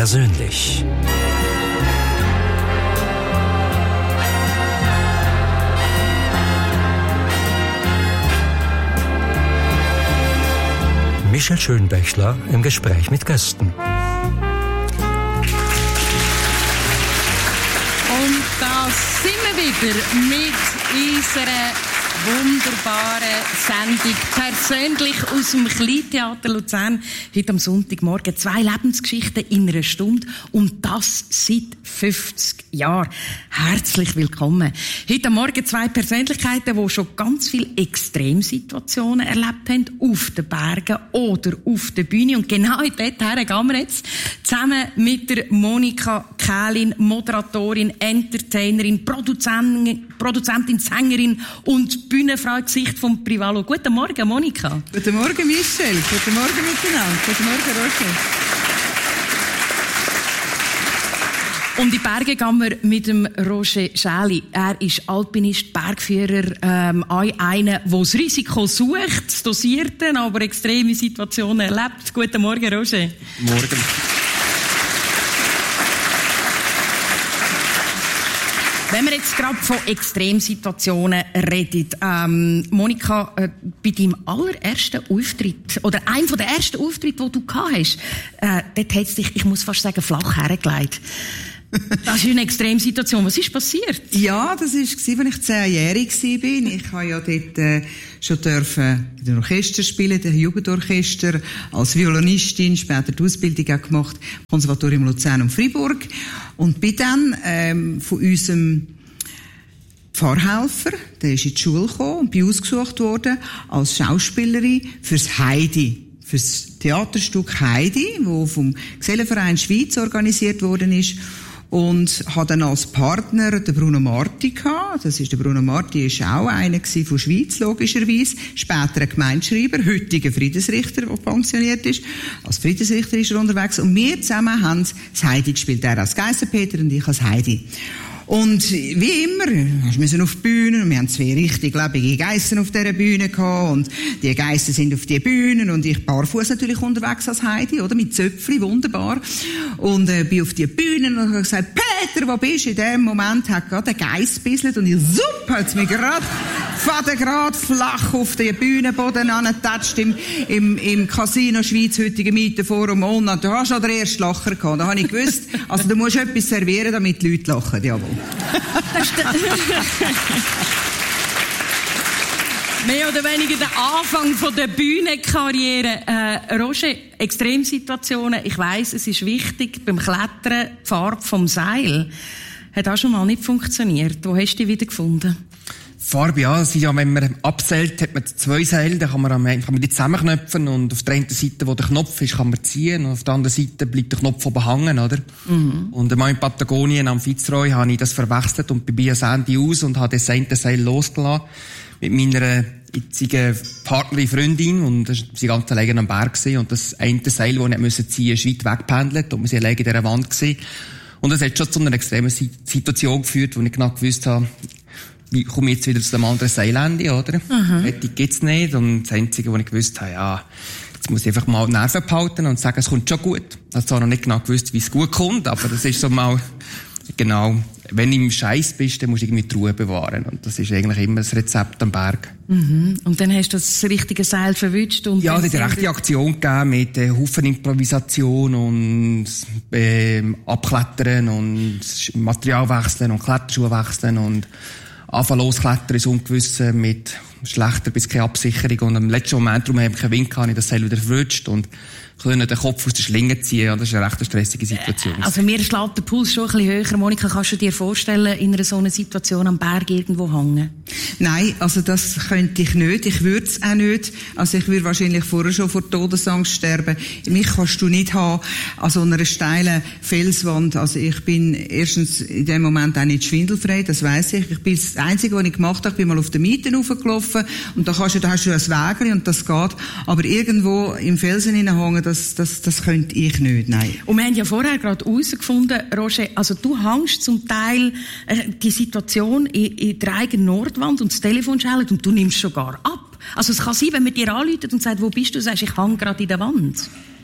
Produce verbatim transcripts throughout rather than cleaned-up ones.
persönlich. Michel Schönbächler im Gespräch mit Gästen. Und da sind wir wieder mit unserer wunderbaren Sendung persönlich aus dem Kleintheater Luzern. Heute am Sonntagmorgen zwei Lebensgeschichten in einer Stunde und das seit fünfzig Jahren. Herzlich willkommen. Heute am Morgen zwei Persönlichkeiten, die schon ganz viele Extremsituationen erlebt haben, auf den Bergen oder auf der Bühne. Und genau dorthin gehen wir jetzt zusammen mit der Monika Kählin, Moderatorin, Entertainerin, Produzentin, Produzentin, Sängerin und Bühnenfrau im Gesicht vom Privalo. Guten Morgen, Monika. Guten Morgen, Michel. Guten Morgen miteinander. Guten Morgen, Roger. Und in die Berge gehen wir mit dem Roger Schäli. Er ist Alpinist, Bergführer, ähm, einer, der das Risiko sucht, das Dosierte, aber extreme Situationen erlebt. Guten Morgen, Roger. Morgen. Wenn wir jetzt gerade von Extremsituationen reden, ähm, Monika, äh, bei deinem allerersten Auftritt, oder einem der ersten Auftritte, die du gehabt hast, äh, dort hat es dich, ich muss fast sagen, flach hergelegt. Das ist eine Extremsituation. Was ist passiert? Ja, das war, als ich zehnjährig war. Ich habe ja dort äh, schon dürfen in den Orchester spielen, in den Jugendorchester, als Violinistin, später die Ausbildung auch gemacht, Konservatorium Luzern und Freiburg. Und bin dann ähm, von unserem Pfarrhelfer, der ist in die Schule gekommen und bin ausgesucht worden als Schauspielerin fürs Heidi. Fürs Theaterstück Heidi, das vom Gesellenverein Schweiz organisiert worden ist. Und hatte dann als Partner den Bruno Marti gehabt. Das ist der Bruno Marti, ist auch einer von Schweiz, logischerweise. Später ein Gemeindeschreiber, heutiger Friedensrichter, der pensioniert ist. Als Friedensrichter ist er unterwegs. Und wir zusammen haben das Heidi gespielt. Er als Geissenpeter und ich als Heidi. Und wie immer, wir müssen auf die Bühne und wir haben zwei richtig lebende Geissen auf dieser Bühne gehabt und die Geissen sind auf die Bühnen und ich barfuß natürlich unterwegs als Heidi, oder? Mit Zöpfli, wunderbar. Und äh, bin auf die Bühne und habe gesagt, Peter, wo bist du? In dem Moment hat gerade ein Geiss gebisselt und ich, zup, hat's mich gerade, faden gerade flach auf den Bühnenboden angetatscht im, im, im Casino Schweiz, heutigen Mietenforum und da hast du noch den ersten Lacher gehabt. Da habe ich gewusst, also du musst etwas servieren, damit die Leute lachen, jawohl. Das ist mehr oder weniger der Anfang von der Bühnenkarriere. Äh, Roger, Extremsituationen, ich weiss, es ist wichtig, beim Klettern, die Farbe vom Seil, hat auch schon mal nicht funktioniert. Wo hast du die wieder gefunden? Farbe, ja, also, ja, wenn man abseilt, hat man zwei Seile, dann kann man, am, kann man die zusammenknöpfen und auf der einen Seite, wo der Knopf ist, kann man ziehen und auf der anderen Seite bleibt der Knopf oben hängen, oder? Mhm. Und einmal in Patagonien am Fitzroy habe ich das verwechselt und bin bis ans Ende aus und habe das eine Seil losgelassen mit meiner jetzigen Partnerin, Freundin und wir waren ganz alleine am Berg gewesen. Und das eine Seil, das ich nicht ziehen musste, ist weit weggependelt und wir waren alleine in dieser Wand gewesen. Und das hat schon zu einer extremen Situation geführt, wo ich genau gewusst habe, wie komme ich jetzt wieder zu dem anderen Seilende, oder? Mhm. Rettung gibt's nicht. Und das Einzige, was ich gewusst habe, ja, jetzt muss ich einfach mal die Nerven behalten und sagen, es kommt schon gut. Ich habe zwar noch nicht genau gewusst, wie es gut kommt, aber das ist so mal, genau, wenn du im Scheiß bist, dann musst du irgendwie die Ruhe bewahren. Und das ist eigentlich immer das Rezept am Berg. Mhm. Und dann hast du das richtige Seil verwünscht und... Ja, es hat eine rechte Aktion gegeben mit äh, Haufen Improvisation und äh, Abklettern und Material wechseln und Kletterschuhe wechseln und anfangen losklettern ins Ungewisse mit schlechter bis keine Absicherung. Und am letzten Moment, darum habe ich keinen Wind gehabt, ich das Seil wieder verrutscht und können den Kopf aus der Schlinge ziehen. Das ist eine recht stressige Situation. Also mir schlägt der Puls schon ein bisschen höher. Monika, kannst du dir vorstellen, in einer so einer Situation am Berg irgendwo hängen? Nein, also das könnte ich nicht. Ich würde es auch nicht. Also ich würde wahrscheinlich vorher schon vor Todesangst sterben. Mich kannst du nicht haben an so einer steilen Felswand. Also ich bin erstens in dem Moment auch nicht schwindelfrei, das weiss ich. Ich bin das Einzige, was ich gemacht habe, ich bin mal auf den Mieten raufgelaufen und da, kannst du, da hast du ein Wägel und das geht. Aber irgendwo im Felsen hineinhängen, das, das, das könnte ich nicht, nein. Und wir haben ja vorher gerade herausgefunden, Roger, also du hängst zum Teil äh, die Situation in, in der eigenen Nordwand und das Telefon schellt und du nimmst sogar ab. Also es kann sein, wenn man dir anruft und sagt, wo bist du, sagst, ich hänge gerade in der Wand.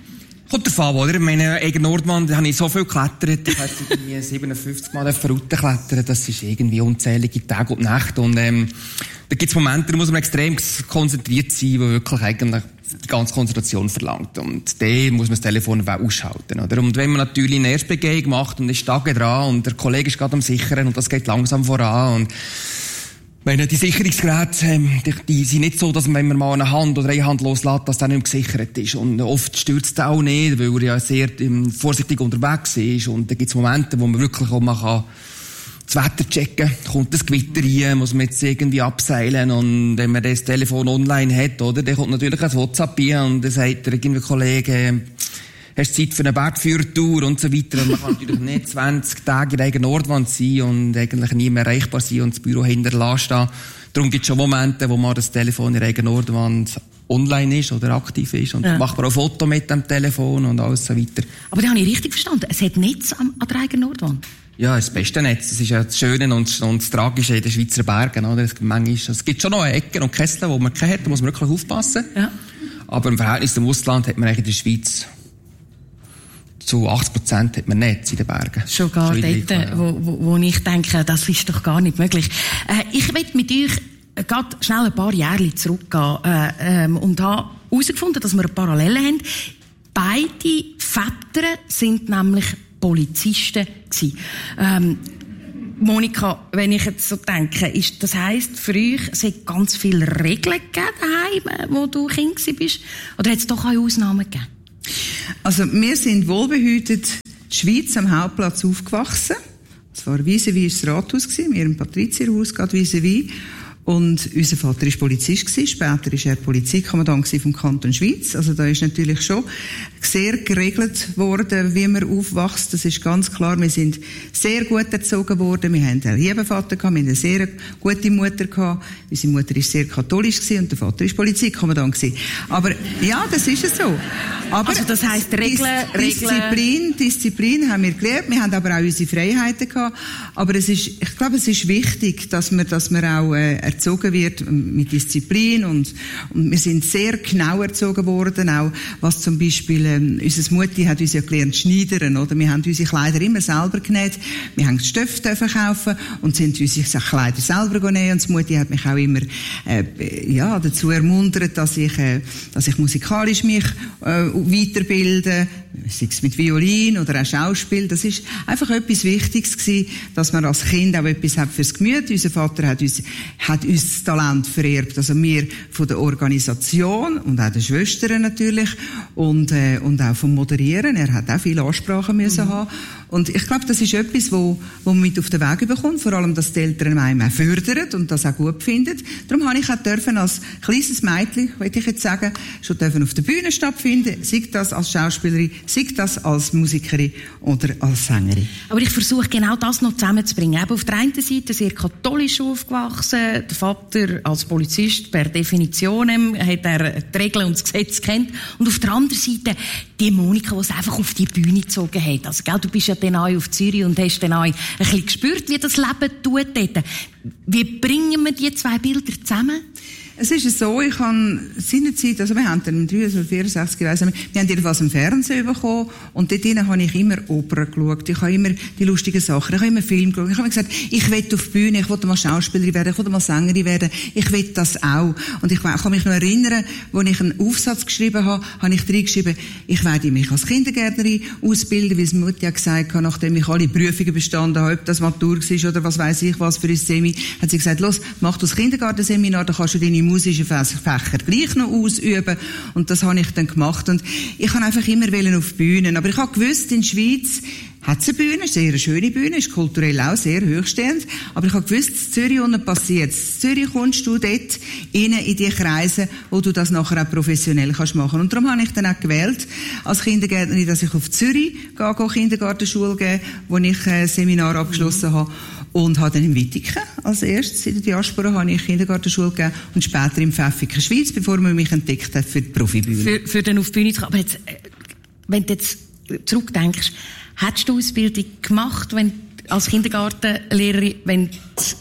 Kommt davon, oder? Ich meine, Egen Nordwand, da habe ich so viel geklettert. Ich habe irgendwie siebenundfünfzig Mal auf Routen klettern. Das ist irgendwie unzählige Tage und Nächte. Und, ähm, da gibt es Momente, da muss man extrem konzentriert sein, wo wirklich eigentlich die ganze Konzentration verlangt. Und da muss man das Telefon ausschalten, oder? Und wenn man natürlich eine Erstbegehung macht und ist Tage dran und der Kollege ist gerade am Sichern und das geht langsam voran und meine, die Sicherungsgeräte, ähm, die, die sind nicht so, dass man, wenn man mal eine Hand oder eine Hand loslässt, dass der nicht mehr gesichert ist. Und oft stürzt er auch nicht, weil er ja sehr ähm, vorsichtig unterwegs ist. Und da gibt es Momente, wo man wirklich auch mal kann das Wetter checken kann. Kommt das Gewitter rein, muss man jetzt irgendwie abseilen. Und wenn man das Telefon online hat, oder, dann kommt natürlich ein WhatsApp rein und dann sagt der irgendwie Kollege, hast du Zeit für eine Bergführertour und so weiter. Und man kann natürlich nicht zwanzig Tage in der eigenen Nordwand sein und eigentlich nie mehr erreichbar sein und das Büro hinterlassen stehen. Darum gibt es schon Momente, wo man das Telefon in der eigenen Nordwand online ist oder aktiv ist und ja. macht man auch Foto mit dem Telefon und alles so weiter. Aber da habe ich richtig verstanden. Es hat Netz an, an der eigenen Nordwand? Ja, das beste Netz. Das ist ja das Schöne und, und das Tragische in den Schweizer Bergen. Oder? Es, manchmal, es gibt schon noch Ecken und Kessel, wo man keine hat. Da muss man wirklich aufpassen. Ja. Aber im Verhältnis zum Ausland hat man eigentlich in der Schweiz zu achtzig Prozent hat man Netz in den Bergen. Schon gar dort, ja. wo, wo, wo ich denke, das ist doch gar nicht möglich. Äh, ich will mit euch gerade schnell ein paar Jahre zurückgehen äh, ähm, und habe herausgefunden, dass wir eine Parallele haben. Beide Väter sind nämlich Polizisten gewesen. Ähm, Monika, wenn ich jetzt so denke, ist, das heisst, für euch, es hat ganz viele Regeln gegeben daheim, wo du Kind bist? Oder hat es doch auch Ausnahmen gegeben? Also, wir sind wohlbehütet die Schweiz am Hauptplatz aufgewachsen. Es war vis-à-vis das Rathaus gewesen, wir im Patrizierhaus, gerade vis-à-vis. Und unser Vater war Polizist gewesen. Später war er Polizeikommandant vom Kanton Schweiz. Also da ist natürlich schon sehr geregelt worden, wie man aufwächst. Das ist ganz klar. Wir sind sehr gut erzogen worden. Wir haben einen lieben Vater gehabt. Wir haben eine sehr gute Mutter gehabt. Unsere Mutter war sehr katholisch gewesen und der Vater war Polizeikommandant gewesen. Aber, ja, das ist es so. Aber also das heisst, Regeln, Dis- Disziplin, Disziplin haben wir gelernt. Wir haben aber auch unsere Freiheiten gehabt. Aber es ist, ich glaube, es ist wichtig, dass man, dass man auch, äh, erzogen wird mit Disziplin und, und wir sind sehr genau erzogen worden, auch was zum Beispiel, ähm, unsere Mutti hat uns ja gelernt schneidern, oder? Wir haben unsere Kleider immer selber genäht, wir haben Stoff dürfen kaufen und sind unsere Kleider selber genäht und die Mutti hat mich auch immer, äh, ja, dazu ermuntert, dass ich, äh, dass ich musikalisch mich, äh, weiterbilde, sei es mit Violin oder auch Schauspiel. Das ist einfach etwas Wichtiges gewesen, dass man als Kind auch etwas hat fürs Gemüt. Unser Vater hat uns, hat uns das Talent vererbt. Also wir von der Organisation und auch den Schwestern natürlich und, äh, und auch vom Moderieren. Er hat auch viele Ansprachen müssen mhm. haben. Und ich glaube, das ist etwas, wo, wo man mit auf den Weg bekommt. Vor allem, dass die Eltern einem auch fördern und das auch gut finden. Darum habe ich auch dürfen als kleines Mädchen, wollte ich jetzt sagen, schon dürfen auf der Bühne stattfinden. Sei das als Schauspielerin, sei das als Musikerin oder als Sängerin. Aber ich versuche genau das noch zusammenzubringen. Eben auf der einen Seite sehr katholisch aufgewachsen. Der Vater als Polizist per Definition hat er die Regeln und das Gesetz kennt. Und auf der anderen Seite die Monika, die es einfach auf die Bühne gezogen hat. Also, gell, du bist ja dann auch auf Zürich und hast dann auch ein bisschen gespürt, wie das Leben tut dort. Wie bringen wir die zwei Bilder zusammen? Es ist so, ich habe seinerzeit, also wir haben dann im dreiundsechzig oder vierundsechzig, ich weiss nicht mehr, wir haben jedenfalls im Fernsehen bekommen und dort drinnen habe ich immer Opern geschaut, ich habe immer die lustigen Sachen, ich habe immer Film geschaut, ich habe mir gesagt, ich will auf die Bühne, ich will mal Schauspielerin werden, ich will mal Sängerin werden, ich will das auch. Und ich kann mich noch erinnern, als ich einen Aufsatz geschrieben habe, habe ich reingeschrieben, ich werde mich als Kindergärtnerin ausbilden, wie es Mutti ja gesagt hat, nachdem ich alle Prüfungen bestanden habe, ob das Matur war oder was weiss ich was für ein Semi, hat sie gesagt, los, mach das Kindergartenseminar, da kannst du deine musischen Fächer gleich noch ausüben. Und das habe ich dann gemacht. Und ich kann einfach immer auf Bühnen. Aber ich habe gewusst, in der Schweiz hat es eine Bühne, eine sehr schöne Bühne, ist kulturell auch sehr hochstehend. Aber ich habe gewusst, in Zürich unten passiert es. In Zürich kommst du dort rein in die Kreise, wo du das nachher auch professionell kannst machen. Und darum habe ich dann auch gewählt, als Kindergärtnerin, dass ich auf Zürich gehe, gehe Kindergartenschule geben, wo ich ein Seminar abgeschlossen mhm. habe. Und habe dann in Wittigen als erstes in der Diaspora habe ich Kindergartenschule gegeben und später im Pfäffiker Schweiz, bevor man mich entdeckt hat für die Profibühne. Für, für den auf die Bühne zu kommen. Aber jetzt, wenn du jetzt zurückdenkst, hättest du Ausbildung gemacht, wenn als Kindergartenlehrerin, wenn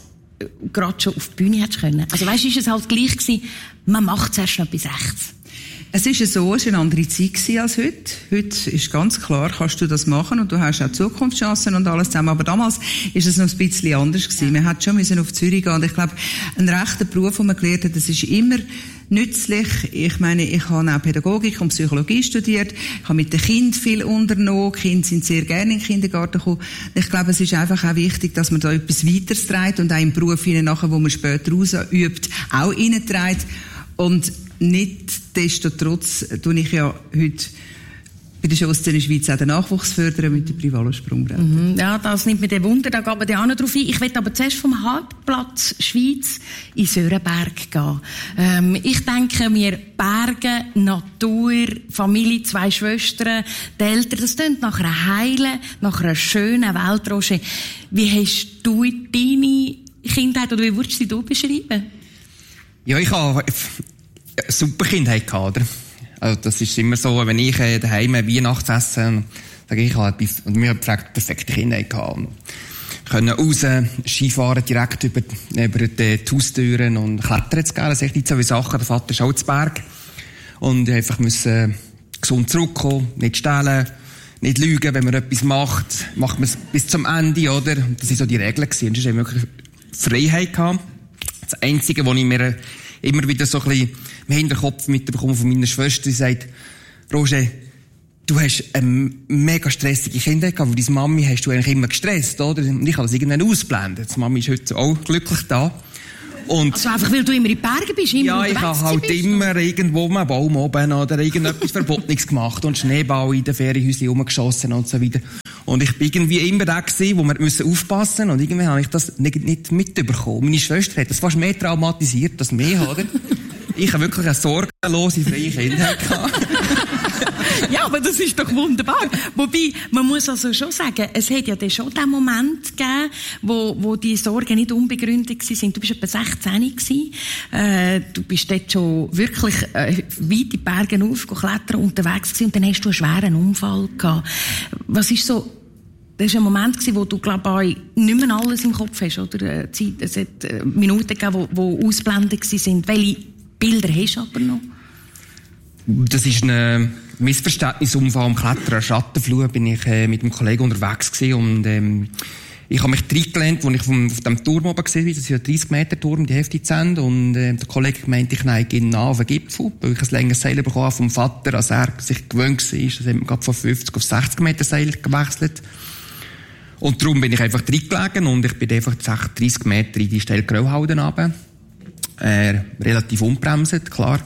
du gerade schon auf die Bühne hättest können? Also weißt du, ist es halt gleich gewesen, man macht zuerst noch etwas rechts. Es ist ja so, es war eine andere Zeit als heute. Heute ist ganz klar, kannst du das machen und du hast auch Zukunftschancen und alles zusammen. Aber damals ist es noch ein bisschen anders gewesen. Ja. Man hat schon müssen auf Zürich gehen und ich glaube, ein rechter Beruf, den man gelernt hat, das ist immer nützlich. Ich meine, ich habe auch Pädagogik und Psychologie studiert. Ich habe mit den Kindern viel unternommen. Die Kinder sind sehr gerne in den Kindergarten gekommen. Ich glaube, es ist einfach auch wichtig, dass man da etwas weiteres trägt und auch im Beruf hinein, nachher, wo man später ausübt, auch hineinträgt. Und nichtsdestotrotz tue ich ja heute bei der Showszene Schweiz auch den Nachwuchs fördern mit der Privatsprungbrett. Mhm. Ja, das nimmt mir den Wunder, da gehen wir ja auch noch drauf ein. Ich will aber zuerst vom Halbplatz Schweiz in Sörenberg gehen. Ähm, ich denke mir, Berge, Natur, Familie, zwei Schwestern, die Eltern, das klingt nach einer heilen, nach einer schönen Welt, Roger. Wie hast du deine Kindheit, oder wie würdest du sie beschreiben? Ja, ich habe eine super Kindheit gehabt, oder? Also, das ist immer so, wenn ich äh, daheim Weihnachtsessen, sage ich, ich habe und mir gefragt, perfekte Kindheit gehabt. Und können raus, Skifahren direkt über, über die Haustüren und klettern zu gehen. Das sind echt so wie Sachen. Der Vater ist auch zu Berg. Und einfach müssen gesund zurückkommen, nicht stehlen, nicht lügen, wenn man etwas macht, macht man es bis zum Ende, oder? Das waren so die Regeln gewesen. Und es ist wirklich Freiheit gehabt. Das Einzige, was ich mir immer wieder so ein bisschen im Hinterkopf mitbekomme von meiner Schwester, die sagt, Roger, du hast eine mega stressige Kindheit gehabt, weil deine Mami hast du eigentlich immer gestresst, oder? Und ich habe das irgendwann ausblendet. Die Mami ist heute auch glücklich da. Und also einfach, weil du immer in den Bergen bist, immer ja, ich habe halt bist, immer oder? irgendwo einen Baum oben oder irgendetwas Verbotenes gemacht und Schneeball in den Ferienhäuschen rumgeschossen und so weiter. Und ich bin irgendwie immer der gewesen, wo wir müssen aufpassen und irgendwie habe ich das nicht, nicht mitbekommen. Meine Schwester hat das fast mehr traumatisiert als mich, oder? Ich habe wirklich eine sorgenlose, freie Kindheit gehabt. Ja, aber das ist doch wunderbar. Wobei, man muss also schon sagen, es hat ja dann schon den Moment gegeben, wo, wo die Sorgen nicht unbegründet waren. Du bist etwa sechzehn gewesen. Äh, du bist dort schon wirklich äh, weit in die Berge aufgeklettert unterwegs gewesen und dann hast du einen schweren Unfall gehabt. Was ist so, das war ein Moment gewesen, wo du, glaube ich, nicht mehr alles im Kopf hast, oder? Zeit, es hat äh, Minuten gegeben, wo, wo ausblendet sind. Welche Bilder hast du aber noch? Das ist ein Missverständnisunfall am Klettern. Schattenflur bin ich äh, mit einem Kollegen unterwegs gewesen und ähm, ich habe mich reingelehnt, als ich vom, auf dem Turm oben gesehen habe. Das ist ein dreißig Meter Turm, die Hälfte zu Ende. Und äh, der Kollege meinte, ich neige ihn nah auf den Gipfel, weil ich ein längeres Seil bekommen habe vom Vater, als er sich gewöhnt war. Das haben wir gerade von fünfzig auf sechzig Meter Seil gewechselt. Und darum bin ich einfach reingelegen und ich bin einfach dreißig Meter in die steile Grauhalde runter. Äh, relativ unbremset, klar.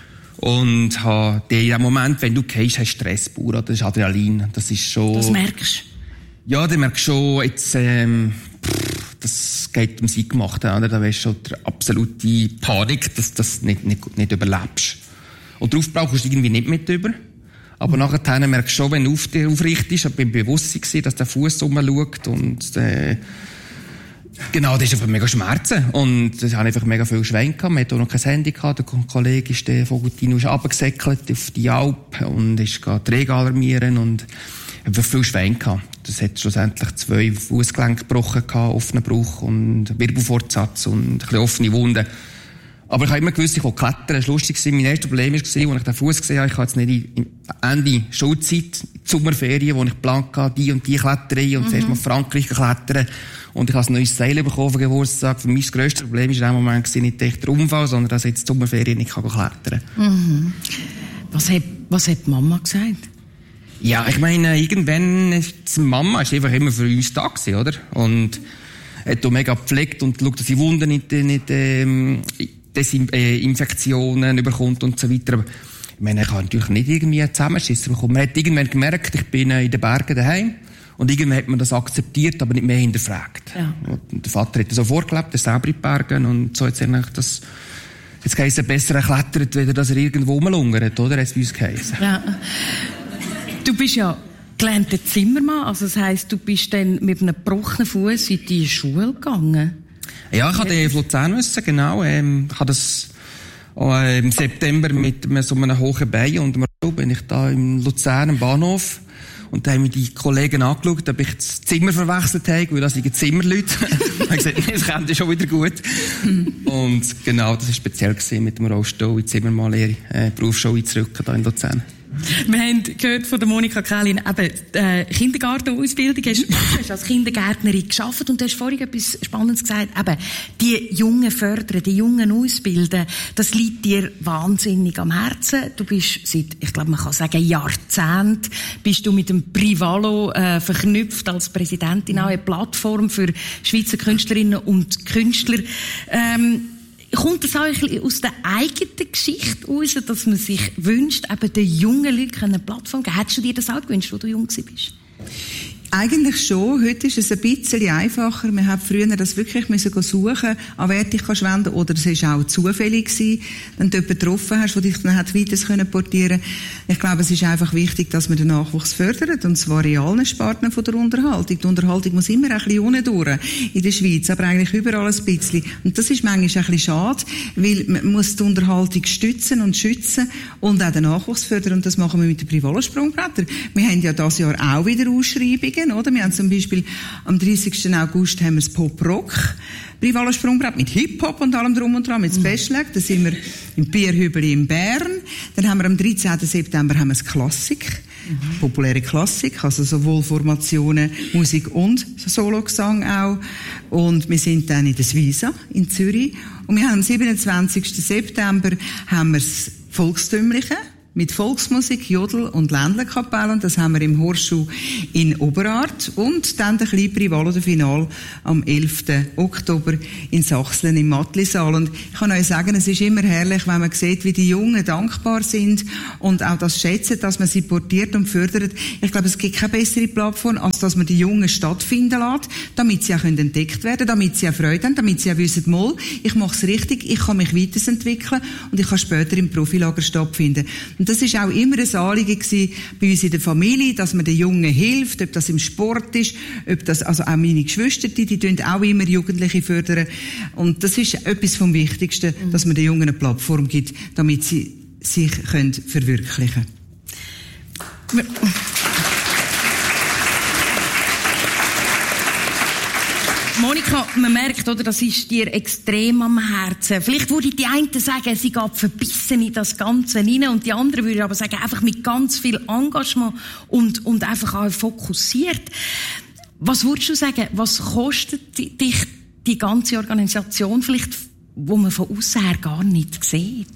Und ha, in dem Moment, wenn du gehst, hast du Stress pur, das ist Adrenalin. Das ist schon... Das merkst du? Ja, du merkst schon, jetzt, ähm, pff, das geht ums Eingemachte, oder? Da weisst du schon die absolute Panik, dass du das nicht, nicht, nicht überlebst. Und darauf brauchst du irgendwie nicht mit über. Aber mhm. nachher merkst du schon, wenn du auf dich aufrichtest, ich bin bewusst gewesen, dass der Fuß rumschaut und, äh, genau, das ist einfach mega Schmerzen. Und das hat einfach mega viel Schwein gehabt. Man hat auch noch kein Handy gehabt. Der Kollege ist, der Vogutino, ist runtergesäckelt auf die Alp und ist die Regen alarmieren und einfach viel Schwein gehabt. Das hat schlussendlich zwei Fußgelenke gebrochen gehabt, offenen Bruch und Wirbelfortsatz und ein bisschen offene Wunden. Aber ich habe immer gewusst, ich will klettern. Es war lustig. Mein erstes Problem war, als ich den Fuß gesehen habe, ich habe jetzt nicht Ende Schulzeit, Sommerferien, wo ich geplant hatte, die und die Kletterei und mhm. zuerst mal Frankreich klettern. Und ich habe ein neues Seil bekommen auf Geburtstag. Für mich das grösste Problem war in dem Moment nicht echt der Unfall, sondern dass ich jetzt die Sommerferien nicht klettern kann. Mhm. Was hat, was hat die Mama gesagt? Ja, ich meine, irgendwann ist die Mama ist einfach immer für uns da gewesen, oder? Und hat auch mega gepflegt und schaut, dass die Wunden nicht, nicht ähm, Desinfektionen überkommt und so weiter. Aber ich meine, ich habe natürlich nicht irgendwie Zusammenschiss bekommen. Man hat irgendwann gemerkt, ich bin in den Bergen daheim. Und irgendwann hat man das akzeptiert, aber nicht mehr hinterfragt. Ja. Und der Vater hat das so vorgelebt, er selber in den Bergen. Und so hat es eigentlich das, jetzt geheißen, besser erklettert, weder dass er irgendwo rumlungert, oder? Hat es bei uns geheißen. Ja. Du bist ja gelernter Zimmermann, also das heisst, du bist dann mit einem gebrochenen Fuß in die Schule gegangen? Ja, ich habe den Luzern wissen, genau. Ähm, ich habe das äh, im September mit so einem hohen Bein und einem Roll bin ich da im Luzern, im Bahnhof. Und da haben mich die Kollegen angeschaut, ob ich das Zimmer verwechselt habe, weil das sind Zimmerleute. Ich habe gesagt, nee, das kommt ja schon wieder gut. Und genau, das war speziell gewesen, mit dem Rollstuhl in die Zimmermannlehre, äh, Berufsschule einzurücken, hier in Luzern. Wir haben gehört von der Monika Kählin, eben, äh, Kindergartenausbildung. Du hast als Kindergärtnerin gearbeitet und du hast vorhin etwas Spannendes gesagt. Eben, die Jungen fördern, die Jungen ausbilden, das liegt dir wahnsinnig am Herzen. Du bist seit, ich glaube, man kann sagen, Jahrzehnten, bist du mit dem Privalo, äh, verknüpft als Präsidentin, auch eine Plattform für Schweizer Künstlerinnen und Künstler. Ähm, Kommt das auch ein bisschen aus der eigenen Geschichte raus, dass man sich wünscht, eben den jungen Leuten eine Plattform geben? Hättest du dir das auch gewünscht, als du jung warst? Eigentlich schon. Heute ist es ein bisschen einfacher. Wir haben früher das wirklich müssen suchen, an wer dich kannst wenden, oder es war auch zufällig gewesen, wenn du jemanden getroffen hast, der dich dann hat weiter können portieren. Ich glaube, es ist einfach wichtig, dass man den Nachwuchs fördert, und zwar in allen Sparten von der Unterhaltung. Die Unterhaltung muss immer ein bisschen unten durch in der Schweiz, aber eigentlich überall ein bisschen. Und das ist manchmal ein bisschen schade, weil man muss die Unterhaltung stützen und schützen und auch den Nachwuchs fördern, und das machen wir mit den Privalo-Sprungbrettern. Wir haben ja dieses Jahr auch wieder Ausschreibungen. Oder? Wir haben zum Beispiel am dreißigsten August haben wir das Pop-Rock Privalo Sprungbrett mit Hip-Hop und allem drum und dran, mit Special Act. Da sind wir im Bierhübeli in Bern. Dann haben wir am dreizehnten September haben wir das Klassik. Mhm. Populäre Klassik, also sowohl Formationen, Musik und Sologesang auch. Und wir sind dann in der Suiza in Zürich. Und wir haben am siebenundzwanzigsten September haben wir das Volkstümliche mit Volksmusik, Jodel und Ländlerkapellen. Das haben wir im Horschuh in Oberart. Und dann der kleine Privalo, der Final, am elften Oktober in Sachsen im Mattlisaal. Und ich kann euch sagen, es ist immer herrlich, wenn man sieht, wie die Jungen dankbar sind und auch das schätzen, dass man sie portiert und fördert. Ich glaube, es gibt keine bessere Plattform, als dass man die Jungen stattfinden lässt, damit sie auch entdeckt werden können, damit sie auch Freude haben, damit sie auch wissen, mal, ich mache es richtig, ich kann mich weiterentwickeln und ich kann später im Profilager stattfinden. Und das ist auch immer ein Anliegen gewesen bei uns in der Familie, dass man den Jungen hilft, ob das im Sport ist, ob das, also auch meine Geschwister, die, die tun auch immer Jugendliche fördern. Und das ist etwas vom Wichtigsten, mhm. dass man den Jungen eine Plattform gibt, damit sie sich können verwirklichen können. Monika, man merkt, oder, das ist dir extrem am Herzen. Vielleicht würde die einen sagen, sie geht verbissen in das Ganze rein, und die anderen würden aber sagen, einfach mit ganz viel Engagement und, und einfach auch fokussiert. Was würdest du sagen, was kostet dich die ganze Organisation vielleicht, wo man von außen her gar nicht sieht?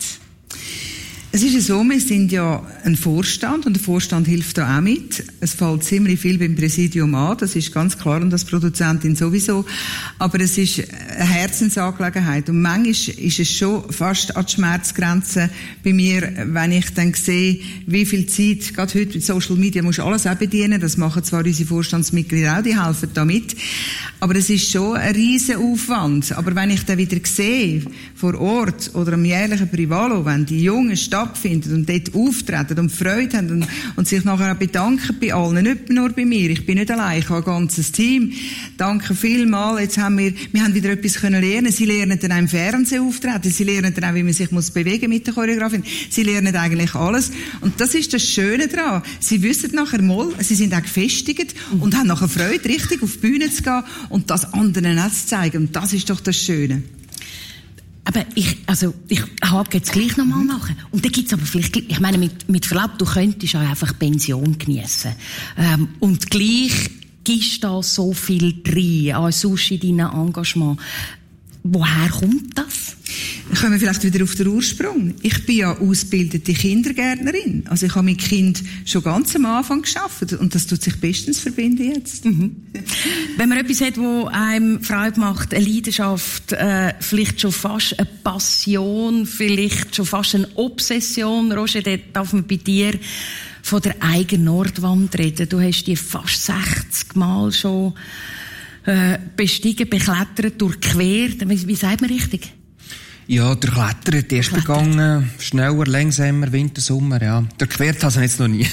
Es ist ja so, wir sind ja ein Vorstand, und der Vorstand hilft da auch mit. Es fällt ziemlich viel beim Präsidium an, das ist ganz klar, und als Produzentin sowieso. Aber es ist eine Herzensangelegenheit. Und manchmal ist es schon fast an die Schmerzgrenze bei mir, wenn ich dann sehe, wie viel Zeit, gerade heute mit Social Media, musst du alles auch bedienen. Das machen zwar unsere Vorstandsmitglieder auch, die helfen da mit. Aber es ist schon ein riesen Aufwand. Aber wenn ich dann wieder sehe, vor Ort oder am jährlichen Privalo, wenn die Jungen stattfinden und dort auftreten und Freude haben und, und sich nachher auch bedanken bei allen, nicht nur bei mir. Ich bin nicht allein, ich habe ein ganzes Team. Danke vielmals. Jetzt haben wir, wir haben wieder etwas können lernen. Sie lernen dann auch im Fernsehen auftreten. Sie lernen dann auch, wie man sich muss bewegen mit der Choreografin. Sie lernen eigentlich alles. Und das ist das Schöne daran. Sie wissen nachher mal, sie sind auch gefestigt und haben nachher Freude, richtig auf die Bühne zu gehen und das anderen auch zu zeigen. Und das ist doch das Schöne. Aber ich, also, ich hake jetzt gleich nochmal machen. Und dann gibt's aber vielleicht, ich meine, mit, mit Verlaub, du könntest auch einfach Pension geniessen. Ähm, und gleich gibst da so viel drin, an sonst in deinem Engagement. Woher kommt das? Kommen wir vielleicht wieder auf den Ursprung. Ich bin ja ausgebildete Kindergärtnerin. Also ich habe mit Kind schon ganz am Anfang gearbeitet und das tut sich bestens verbinden jetzt. Mhm. Wenn man etwas hat, wo einem Freude macht, eine Leidenschaft, äh, vielleicht schon fast eine Passion, vielleicht schon fast eine Obsession, Roger, dort darf man bei dir von der eigenen Nordwand reden. Du hast die fast sechzig Mal schon äh, bestiegen, beklettert, durchquert. Wie, wie sagt man richtig? Ja, durchklettert, erst begangen, schneller, langsamer, Winter, Sommer, ja. Durchquert habe ich jetzt noch nie.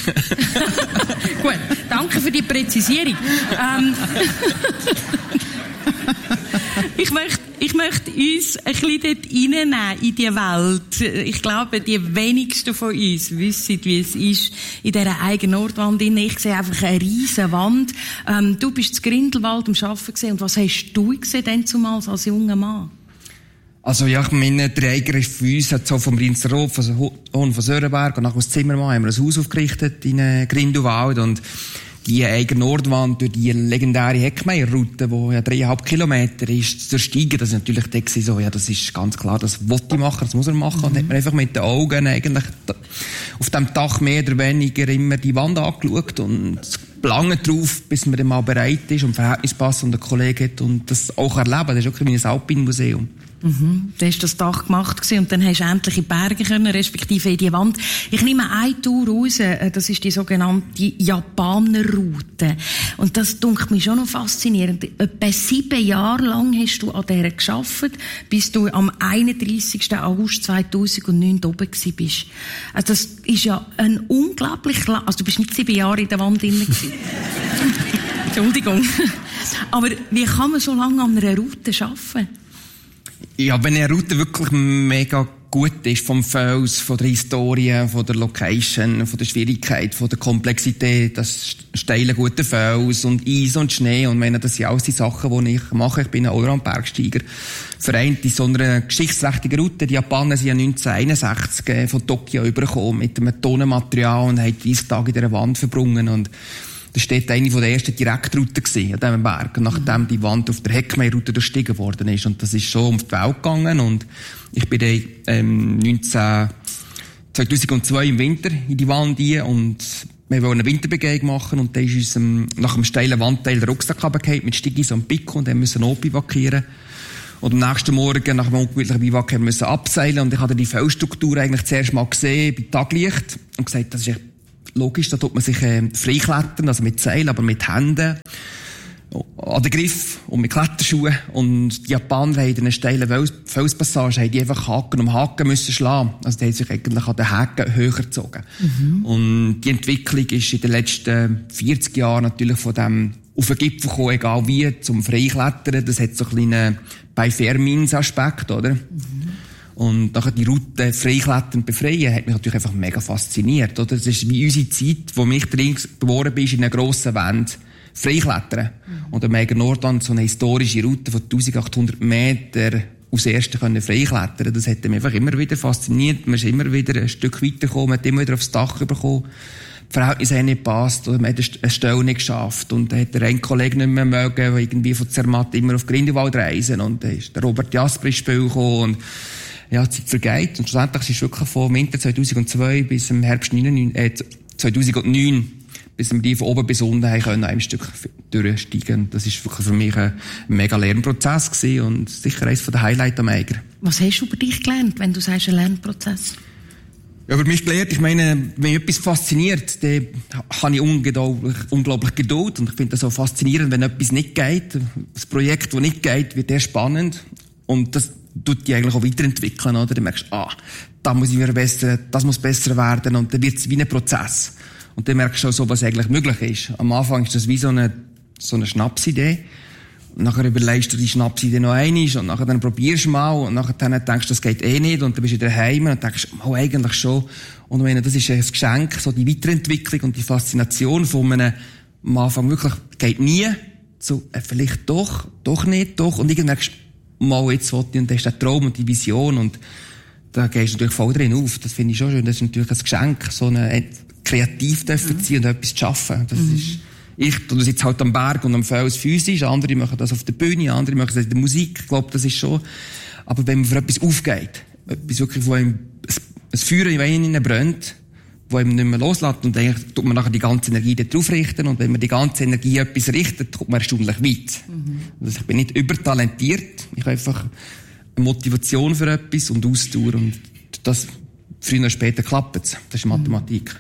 Gut, danke für die Präzisierung. ähm, ich möchte Ich möchte uns ein bisschen dort reinnehmen, in die Welt. Ich glaube, die wenigsten von uns wissen, wie es ist, in dieser eigenen Nordwand. Ich sehe einfach eine riesen Wand. Ähm, du bist in Grindelwald am Arbeiten gewesen. Und was hast du gesehen denn zumals als junger Mann? Also, ja, ich meine, der Eiger ist für uns, hat so vom Rinsrot, von Hohen von Sörenberg und nachher aus Zimmermann haben wir ein Haus aufgerichtet in äh, Grindelwald und die Eiger Nordwand durch die legendäre Heckmeierroute, die ja dreieinhalb Kilometer ist, zu ersteigen, das ist natürlich da so, ja, das ist ganz klar, das wollte ich machen, das muss er machen. Mhm. Und hat man einfach mit den Augen eigentlich auf dem Dach mehr oder weniger immer die Wand angeschaut und lange drauf, bis man dann mal bereit ist und Verhältnis passt und ein Kollege hat und das auch erleben. Das ist wirklich wie ein Alpinmuseum. Mhm. Du hast das Dach gemacht gewesen, und dann hast du endlich in die Berge können, respektive in die Wand. Ich nehme eine Tour raus, das ist die sogenannte Japanerroute. Und das dunkelt mich schon noch faszinierend. Etwa sieben Jahre lang hast du an dieser gearbeitet, bis du am einunddreissigsten August zweitausendneun oben gewesen bist. Also das ist ja ein unglaublich lang... Also du bist nicht sieben Jahre in der Wand drin gewesen. Entschuldigung. Aber wie kann man so lange an einer Route arbeiten? Ja, wenn eine Route wirklich mega gut ist, vom Fels, von der Historie, von der Location, von der Schwierigkeit, von der Komplexität, das steile, gute Fels und Eis und Schnee, und meine, das sind alles die Sachen, die ich mache. Ich bin ein Allround-Bergsteiger. Vereint in so einer geschichtsträchtigen Route. Die Japaner sind ja neunzehnhunderteinundsechzig von Tokio übergekommen mit einem Tonnenmaterial und haben dreißig Tage in dieser Wand verbrungen. Und das steht eine von der ersten Direktrouten gewesen, an diesem Berg, nachdem mhm. die Wand auf der Heckmeierroute durchstiegen worden ist. Und das ist schon um die Welt gegangen. Und ich bin dann, ähm, neunzehn, zweitausendzwei im Winter in die Wand rein und wir wollten eine Winterbegehung machen, und dann ist uns ähm, nach einem steilen Wandteil der Rucksack runtergefallen mit Stiegis und Pico, und dann müssen wir bivakieren. Und am nächsten Morgen, nach dem ungemütlichen Bivakieren, müssen wir abseilen. Und ich habe die Felsstruktur eigentlich zuerst mal gesehen, bei Taglicht, und gesagt, das ist echt logisch, da tut man sich äh, freiklettern, also mit Seil, aber mit Händen an den Griff und mit Kletterschuhen. Und die Japaner haben in einer steilen Felspassage haben die einfach Haken um Haken müssen schlagen. Also die haben sich eigentlich an den Haken höher gezogen. Mhm. Und die Entwicklung ist in den letzten vierzig Jahren natürlich von dem auf den Gipfel gekommen, egal wie, zum Freiklettern. Das hat so einen kleinen Bei-Fair-Means-Aspekt, oder? Mhm. Und nachher die Route freiklettern, befreien, hat mich natürlich einfach mega fasziniert, oder? Das ist wie unsere Zeit, wo mich drin geboren bist, in einer grossen Wand freiklettern. Mhm. Und am Eiger Nordwand so eine historische Route von eintausendachthundert Meter aus ersten können freiklettern. Das hat mich einfach immer wieder fasziniert. Man ist immer wieder ein Stück weitergekommen, man hat immer wieder aufs Dach bekommen. Die Verhältnisse haben nicht gepasst, oder man hat eine Stelle nicht geschafft. Und dann hat der ein Kollege nicht mehr mögen, der irgendwie von Zermatt immer auf Grindelwald reisen. Und dann ist der Robert Jasper ins Spiel gekommen. Und ja, die Zeit vergeht. Und schlussendlich ist es wirklich von Winter zweitausendzwei bis im Herbst äh, zweitausendneun, bis wir die von oben bis unten haben können, ein Stück durchsteigen. Das ist wirklich für mich ein mega Lernprozess gewesen und sicher eines der Highlights am Eiger. Was hast du über dich gelernt, wenn du sagst, ein Lernprozess? Ja, über mich gelernt, ich meine, wenn mich etwas fasziniert, dann habe ich unglaublich, unglaublich Geduld. Und ich finde das so faszinierend, wenn etwas nicht geht. Das Projekt, das nicht geht, wird sehr spannend. Und das tut die eigentlich auch weiterentwickeln, oder? Dann merkst du, ah, da muss ich mir verbessern, das muss besser werden, und dann wird es wie ein Prozess. Und dann merkst du auch so, was eigentlich möglich ist. Am Anfang ist das wie so eine, so eine Schnapsidee. Und nachher überlegst du die Schnapsidee noch einmal, und nachher dann probierst du mal, und nachher dann denkst du, das geht eh nicht, und dann bist du wieder daheim und denkst, oh, eigentlich schon. Und ich meine, das ist ein Geschenk, so die Weiterentwicklung und die Faszination von einem, am Anfang wirklich, geht nie, so, äh, vielleicht doch, doch nicht, doch, und irgendwann merkst du, mal jetzt wollte ich, und das ist der Traum und die Vision, und da gehst du natürlich voll drin auf. Das finde ich schon schön. Das ist natürlich ein Geschenk, so eine kreativ dürfen mhm. sein und etwas zu schaffen. Das mhm. ist, ich tue das jetzt halt am Berg und am Fels physisch, andere machen das auf der Bühne, andere machen das in der Musik. Ich glaube, das ist schon, aber wenn man für etwas aufgeht, etwas wirklich, wo einem ein Feuer in einem brennt, wo einem nicht mehr loslässt, und eigentlich tut man nachher die ganze Energie darauf richten, und wenn man die ganze Energie etwas richtet, kommt man erstaunlich weit. Mhm. Also ich bin nicht übertalentiert, ich habe einfach eine Motivation für etwas und Ausdauer, und das früher oder später klappt es. Das ist Mathematik.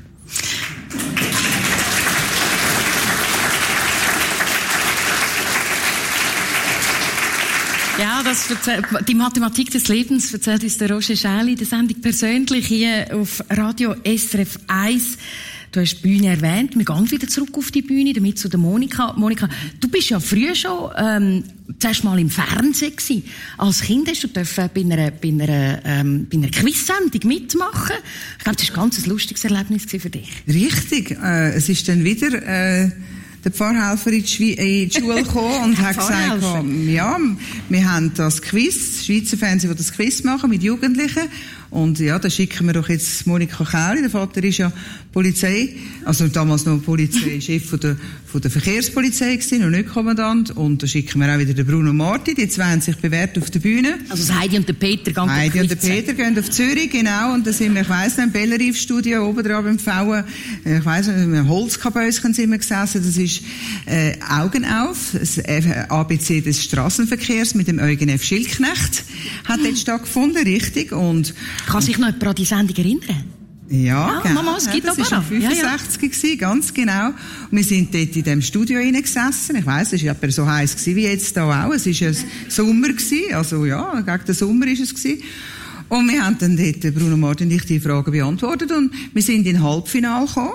Ja, das erzählt, die Mathematik des Lebens erzählt uns der Roger Schäli, der Sendung persönlich hier auf Radio S R F eins. Du hast die Bühne erwähnt. Wir gehen wieder zurück auf die Bühne, damit zu der Monika. Monika, du bist ja früher schon ähm, zuerst mal im Fernsehen gewesen. Als Kind hast du dürfen bei einer, bei einer, ähm, bei einer Quiz-Sendung mitmachen. Ich glaube, das war ein ganz lustiges Erlebnis für dich. Richtig. Äh, es ist dann wieder, äh, der Pfarrhelfer in die, Schwe- in die Schule gekommen und hat gesagt, ja, wir haben das Quiz, das Schweizer Fernsehen, das das Quiz machen mit Jugendlichen. Und ja, da schicken wir doch jetzt Monika Kähli, der Vater ist ja Polizei, also damals noch Polizeichef von der, von der Verkehrspolizei gewesen, und nicht Kommandant. Und da schicken wir auch wieder den Bruno Marti, die zwei haben sich bewährt auf der Bühne. Also das Heidi und der Peter gehen Heidi und der Peter gehen auf Zürich, genau, und da sind wir, ich weiss nicht, im Bellerive-Studio oben dran beim Pfauen, ich weiss nicht, im Holzkabäuschen sind wir gesessen, das ist, äh, Augen auf, das A B C des Strassenverkehrs mit dem Eugen F. Schildknecht hat dort stattgefunden, richtig, und kann sich noch jemand an die Sendung erinnern? Ja, ah, genau. Mama, es gibt ja, das war fünfundsechzig, ja, ja. Ganz genau. Und wir sind dort in dem Studio hineingesessen. Ich weiss, es war etwa so heiß wie jetzt da auch. Es war ein Sommer gewesen. Also ja, gegen den Sommer war es gewesen. Und wir haben dann dort, Bruno Martin und ich, die Fragen beantwortet und wir sind in Halbfinale gekommen.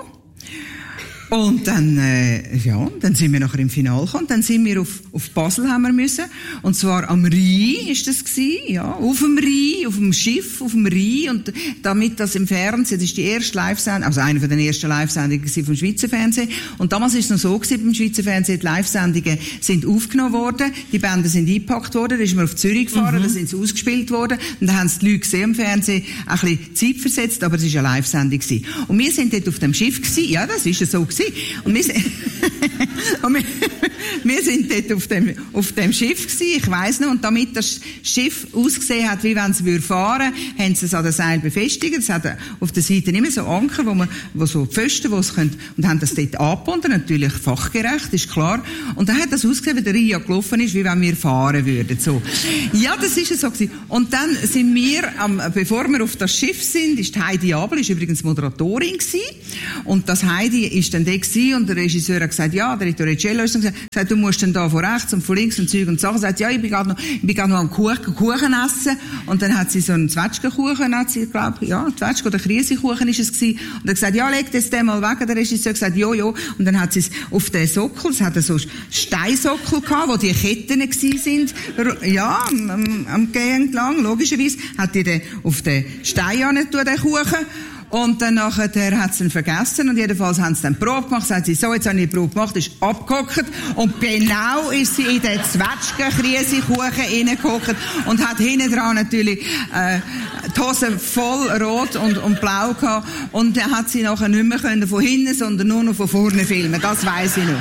Und dann, äh, ja, dann sind wir nachher im Finale gekommen. Dann sind wir auf, auf Basel haben wir müssen. Und zwar am Rhein ist das gewesen, ja. Auf dem Rhein, auf dem Schiff, auf dem Rhein. Und damit das im Fernsehen, das ist die erste Live-Sendung, also eine von den ersten Live-Sendungen vom Schweizer Fernsehen. Und damals ist es noch so gewesen, beim Schweizer Fernsehen, die Live-Sendungen sind aufgenommen worden, die Bänder sind eingepackt worden, da ist man auf Zürich gefahren, mhm. da sind sie ausgespielt worden. Und da haben sie die Leute gesehen im Fernsehen, ein bisschen Zeit versetzt, aber es war eine Live-Sendung gewesen. Und wir sind dort auf dem Schiff gewesen, ja, das ist ja so gewesen. Und wir sind, und wir, wir sind dort auf dem, auf dem Schiff gewesen, ich weiss noch, und damit das Schiff ausgesehen hat, wie wenn es fahren würde, haben sie es an der Seil befestigt. Es hat auf der Seite immer so Anker, wo man, wo so Pfosten, wo es können, und haben das dort angebunden, natürlich fachgerecht, ist klar. Und dann hat das ausgesehen, wie der Ria gelaufen ist, wie wenn wir fahren würden, so. Ja, das ist es so gewesen. Und dann sind wir, am, bevor wir auf das Schiff sind, ist Heidi Abel, ist übrigens Moderatorin gewesen. Und das Heidi ist dann da gewesen, und der Regisseur hat gesagt, ja, der Torricello ist dann gesagt, gesagt, du musst dann da von rechts und von links und Zeug und Sachen. Sagt, ja, ich bin gerade noch, ich bin gerade noch am Kuchen, Kuchen essen. Und dann hat sie so einen Zwetschgenkuchen, hat sie, glaub, ja, Zwetschgen oder Krisekuchen ist es gewesen. Und er gesagt, ja, leg das den mal weg. Der Regisseur hat gesagt, jo, jo. Und dann hat sie es auf den Sockel, es hat so Steinsockel gehabt, wo die Ketten gewesen sind, ja, am, am Gehen entlang, logischerweise, hat die den auf den Stein angetan, den Kuchen. Und dann nachher hat sie ihn vergessen, und jedenfalls haben sie dann die Probe gemacht, sagt sie, so, jetzt habe ich die Probe gemacht, ist abgehockt, und genau ist sie in den Zwetschgen-Krisekuchen reingehockt und hat hinten dran natürlich, äh, die Hose voll rot und, und blau gehabt, und dann hat sie nachher nicht mehr können von hinten, sondern nur noch von vorne filmen, das weiss ich noch.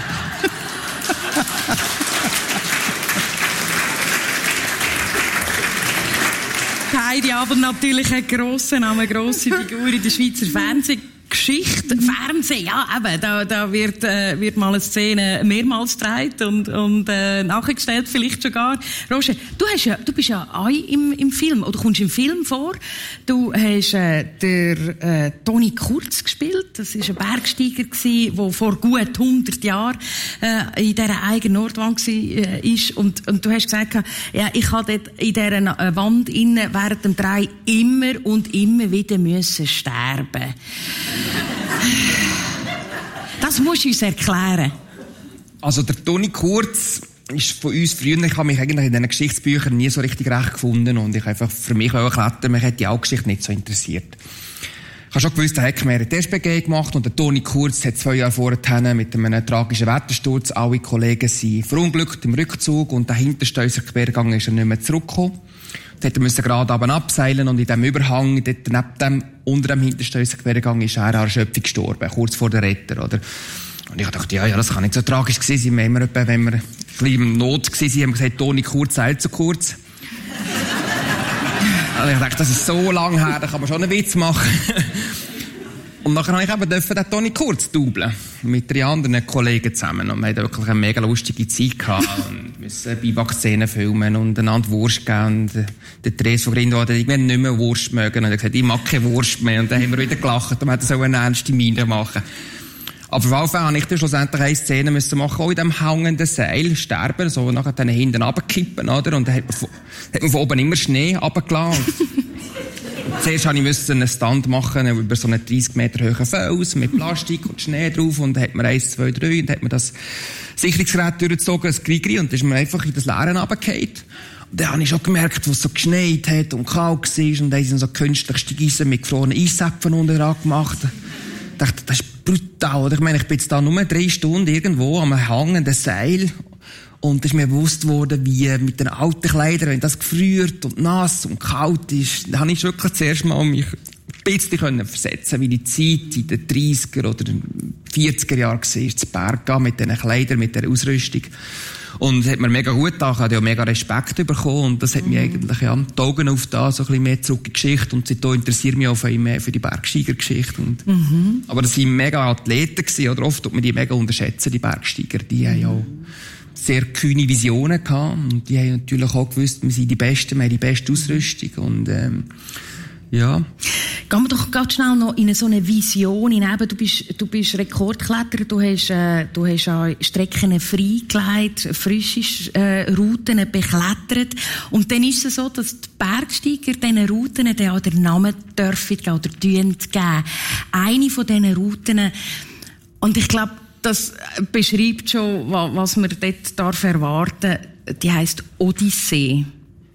Heidi aber natürlich ein grosser Name, eine grosse Figur in der Schweizer Fernsehgeschichte. Fernsehen, ja, eben, da, da wird, äh, wird mal eine Szene mehrmals gedreht und, und äh, nachgestellt, vielleicht sogar. Roger, du, hast ja, du bist ja auch im, im Film, oder kommst im Film vor. Du hast äh, der äh, Toni Kurz gespielt. Das war ein Bergsteiger, der vor gut hundert Jahren äh, in dieser eigenen Nordwand war. Äh, und, und du hast gesagt, ja, ich habe dort in dieser Wand innen während dem Dreh immer und immer wieder müssen sterben. Das musst du uns erklären. Also der Toni Kurz ist von uns früher, ich habe mich eigentlich in diesen Geschichtsbüchern nie so richtig recht gefunden, und ich habe einfach für mich auch erklärt, mich hat die auch Geschichte nicht so interessiert. Ich habe schon gewusst, er hat mehr T S B G gemacht, und der Toni Kurz hat zwei Jahre vorher mit einem tragischen Wettersturz, alle Kollegen sind verunglückt im Rückzug, und der hinterste Quergang ist er nicht mehr zurückgekommen. Dort musste er gerade oben abseilen, und in diesem Überhang, dort neben dem, unter dem hintersten Quergang, ist er an Erschöpfung gestorben, kurz vor der Retter, oder? Und ich dachte, ja, ja, das kann nicht so tragisch gewesen sein. Wir haben immer, wenn wir ein bisschen in Not gewesen sind, haben wir gesagt, Toni Kurz eilt zu kurz. Also ich dachte, das ist so lang her, da kann man schon einen Witz machen. Und nachher habe ich eben dürfen den Toni Kurz doublen. Mit drei anderen Kollegen zusammen. Und wir hatten wirklich eine mega lustige Zeit gehabt. Und müssen Biwak-Szenen filmen und einander Wurst geben. Und der Therese von Grindwald hat irgendwann nicht mehr Wurst mögen. Und er hat gesagt, ich mag keine Wurst mehr. Und dann haben wir wieder gelacht und wollten so eine ernste Miene machen. Aber auf jeden Fall habe ich dann schlussendlich eine Szene müssen machen, auch in diesem hängenden Seil sterben, so nachher dann hinten runterkippen, oder? Und dann hat man von, hat man von oben immer Schnee runtergelassen. zuerst habe ich müssen einen Stand machen über so einen dreissig Meter hohen Fels mit Plastik und Schnee drauf und dann hat man eins, zwei, drei und dann hat man das Sicherungsgerät durchgezogen, das Grigri, und dann ist man einfach in das Leere runtergefallen. Und dann habe ich schon gemerkt, wo es so geschneit hat und kalt war und dann sind so künstlich Steigeisen mit gefrorenen Eiszäpfen unten dran gemacht. Ich dachte, das ist brutal. Ich meine, ich bin jetzt da nur drei Stunden irgendwo am hängenden Seil und es ist mir bewusst worden, wie mit den alten Kleidern, wenn das gefriert und nass und kalt ist, dann habe ich wirklich zuerst mal mich ein bisschen versetzen, wie die Zeit in den dreissiger oder vierziger Jahren war, zu Berg mit diesen Kleidern, mit dieser Ausrüstung. Und es hat mir mega gut getan, ich habe ja mega Respekt bekommen und das hat mhm. mich eigentlich, ja, die Augen auf da so ein bisschen mehr zurück in die Geschichte und seitdem interessiert mich auch viel mehr für die Bergsteigergeschichte. Und, mhm. Aber das waren mega Athleten gewesen, oder oft tut man die mega unterschätzen, die Bergsteiger, die haben ja auch sehr kühne Visionen gehabt und die haben natürlich auch gewusst, wir sind die Besten, wir haben die beste Ausrüstung und, ähm, ja. Gehen wir doch ganz schnell noch in so eine Vision hinein. Du bist, du bist Rekordkletterer, du hast, äh, du hast auch Strecken freigelegt, frische äh, Routen beklettert. Und dann ist es so, dass die Bergsteiger diesen Routen dann auch den Namen dürfen oder geben. Eine von diesen Routen, und ich glaube, das beschreibt schon, was man dort darf erwarten darf, die heisst Odyssee.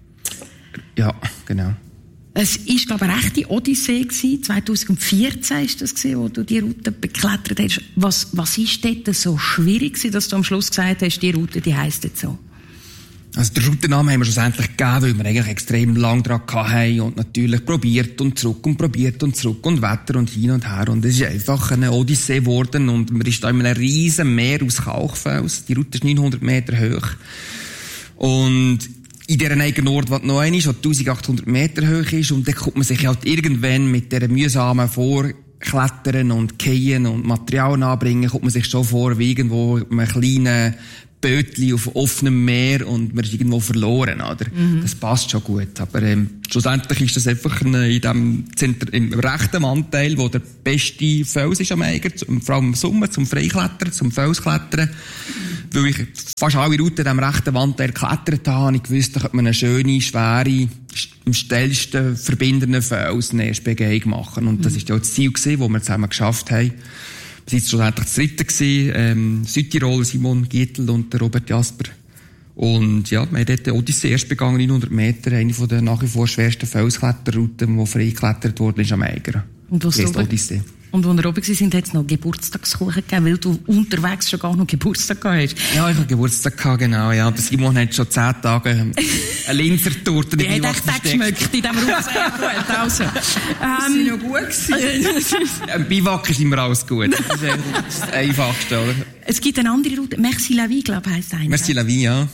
Ja, genau. Es war, glaube ich, eine rechte Odyssee gewesen. zwanzig vierzehn war das gewesen, wo du die Route beklettert hast. Was, was ist dort so schwierig gewesen, dass du am Schluss gesagt hast, die Route, die heisst jetzt so? Also, den Routennamen haben wir schlussendlich gegeben, weil wir eigentlich extrem lang dran hatten und natürlich probiert und zurück und probiert und zurück und Wetter und hin und her. Und es ist einfach eine Odyssee geworden und man ist da in einem riesen Meer aus Kalkfels. Die Route ist neunhundert Meter hoch. Und in dieser eigenen Ort, was noch ein ist, was eintausendachthundert Meter hoch ist, und dann kommt man sich halt irgendwann mit dieser mühsamen Vorklettern und Gehen und Material anbringen, kommt man sich schon vor wie irgendwo in einem kleinen Bötli auf offenem Meer und man ist irgendwo verloren, oder? Mhm. Das passt schon gut. Aber ähm, schlussendlich ist das einfach eine, in dem Zentrum, im rechten Anteil, wo der beste Fels ist am Eiger, vor allem im Sommer, zum Freiklettern, zum Felsklettern. Weil ich fast alle Routen in diesem rechten Wandteil geklettert habe, habe ich gewusst, da könnte man eine schöne, schwere, am schnellsten verbindenden Fels eine erste Begehung machen. Und das war ja das Ziel, das wir zusammen geschafft haben. Wir waren jetzt schlussendlich das dritte gewesen, ähm, Südtirol, Simon Gietl und der Robert Jasper. Und ja, wir haben dort die Odyssee erst begangen, neunhundert Meter, eine von der nach wie vor schwersten Felskletterrouten, die frei geklettert worden ist am Eiger. Und was ist Odyssee. Und als wir oben waren, hat es noch Geburtstagskuchen gegeben, weil du unterwegs schon gar noch Geburtstag gehabt hast. Ja, ich hatte Geburtstag gehabt, genau, ja. Der Simon hat schon zehn Tage eine Linzertorte dabei. Die hat echt geschmeckt in diesem Raum. Sehr gut, also. Ähm, sind noch gut gewesen. Im Biwak ist immer alles gut. Das ist das Einfachste, oder? Es gibt eine andere Route. Merci la vie, glaube ich, heisst eine. Merci la vie, ja.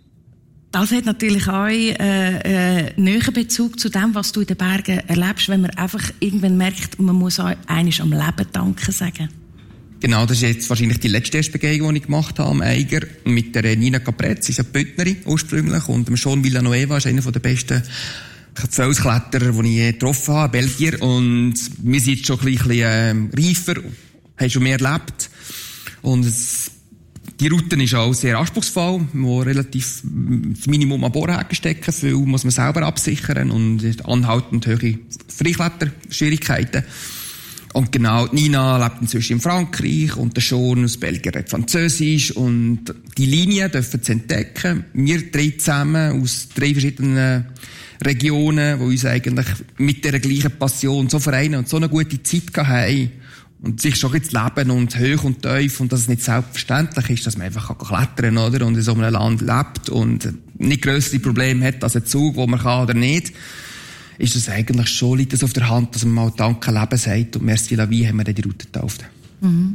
Das hat natürlich auch äh, äh, näheren Bezug zu dem, was du in den Bergen erlebst, wenn man einfach irgendwann merkt, man muss auch einiges am Leben danken sagen. Genau, das ist jetzt wahrscheinlich die letzte Erstbegehung, die ich gemacht habe am Eiger, mit der Nina Capretz, sie ist eine Bündnerin ursprünglich, und dem Sean Villanueva ist einer der besten Felskletterer, die ich je getroffen habe, Belgier, und wir sind jetzt schon ein bisschen äh, reifer, haben schon mehr erlebt, und es Die Route ist auch sehr anspruchsvoll, wo relativ das Minimum an Bohrhaken stecken, viel muss man selber absichern und anhaltend hohe Freikletterschwierigkeiten. Und genau, Nina lebt inzwischen in Frankreich und der Sean aus Belgien redet Französisch, und die Linien dürfen sie entdecken. Wir drei zusammen aus drei verschiedenen Regionen, die uns eigentlich mit dieser gleichen Passion so vereinen und so eine gute Zeit haben. Und sich schon jetzt leben und hoch und tief, und dass es nicht selbstverständlich ist, dass man einfach klettern kann, oder? Und in so einem Land lebt und nicht grössere Probleme hat als ein Zug, wo man kann oder nicht, ist das eigentlich schon, liegt das auf der Hand, dass man mal Danke Leben sagt, und Merci la vie haben wir dann die Route getauft. Mhm.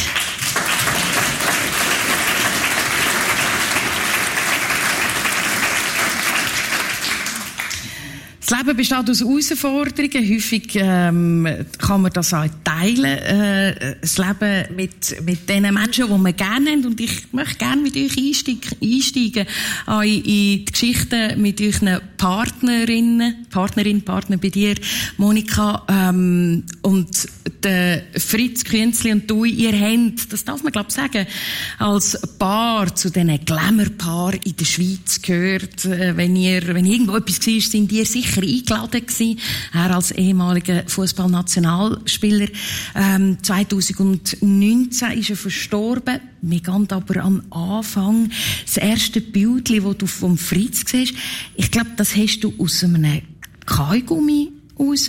Das Leben besteht aus Herausforderungen. Häufig ähm, kann man das auch teilen. Äh, das Leben mit, mit den Menschen, die man gerne haben. Und ich möchte gerne mit euch einsteigen, einsteigen auch in die Geschichten mit euren Partnerinnen, Partnerin, Partner bei dir, Monika. Ähm, und der Fritz Künzli und du, ihr habt, das darf man glaube ich sagen, als Paar zu diesen Glamour-Paaren in der Schweiz gehört. Äh, wenn ihr, wenn irgendwo etwas war, sind ihr sicher eingeladen gewesen. Er als ehemaliger Fußballnationalspieler. Ähm, zweitausendneunzehn ist er verstorben. Wir gehen aber am Anfang. Das erste Bild, das du vom Fritz siehst, ich glaube, das hast du aus einem Kaugummi raus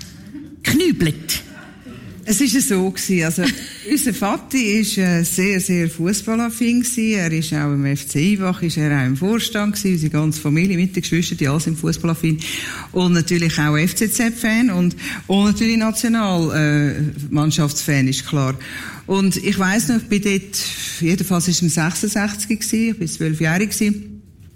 geknübelt. Es war so gewesen. Also, unser Vati ist äh, sehr, sehr fußballaffin gewesen. Er ist auch im F C Ivach, ist er auch im Vorstand gewesen. Unsere ganze Familie mit den Geschwistern, die alle sind fußballaffin. Und natürlich auch F C Z-Fan und, und natürlich Nationalmannschaftsfan, äh, ist klar. Und ich weiss noch, ich bin dort, jedenfalls ist es im sechsundsechzig gewesen, ich bin zwölfjährig gewesen.